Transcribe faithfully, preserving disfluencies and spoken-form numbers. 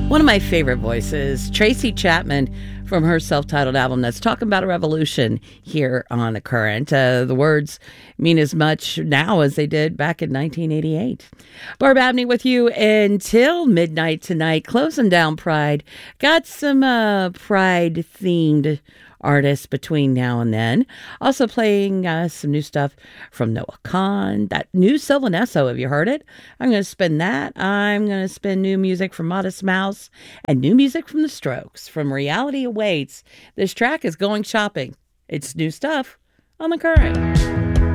One of my favorite voices, Tracy Chapman, from her self-titled album that's talking about a revolution here on The Current. Uh, the words mean as much now as they did back in nineteen eighty-eight. Barb Abney with you until midnight tonight, closing down Pride. Got some uh, Pride-themed artists between now and then. Also playing uh, some new stuff from Noah Kahan. That new Sylvan Esso, have you heard it? I'm going to spin that. I'm going to spin new music from Modest Mouse and new music from The Strokes. From Reality Awaits. This track is Going Shopping. It's new stuff on The Current.